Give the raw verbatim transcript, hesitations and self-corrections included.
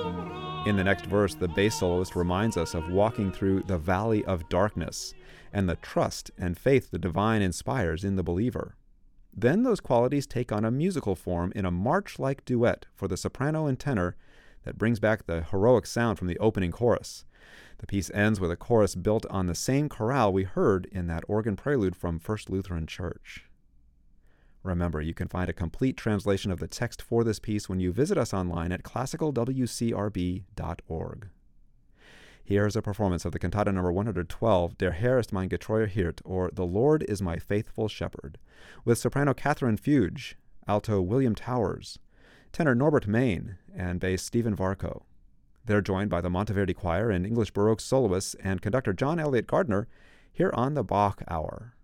In the next verse, the bass soloist reminds us of walking through the valley of darkness and the trust and faith the divine inspires in the believer. Then those qualities take on a musical form in a march-like duet for the soprano and tenor that brings back the heroic sound from the opening chorus. The piece ends with a chorus built on the same chorale we heard in that organ prelude from First Lutheran Church. Remember, you can find a complete translation of the text for this piece when you visit us online at classical w c r b dot org. Here is a performance of the cantata number one hundred twelve, Der Herr ist mein getreuer Hirt, or The Lord is my faithful shepherd, with soprano Catherine Fuge, alto William Towers, tenor Norbert Main, and bass Stephen Varco. They're joined by the Monteverdi Choir and English Baroque soloists and conductor John Elliott Gardner here on the Bach Hour.